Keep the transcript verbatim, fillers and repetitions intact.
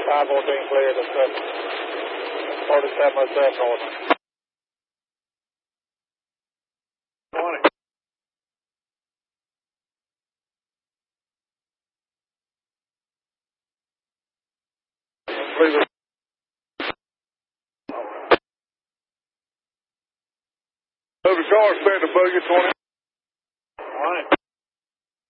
five fourteen clear to forty-seven oh seven north. twenty. Please. Over car, spare the buggy, twenty.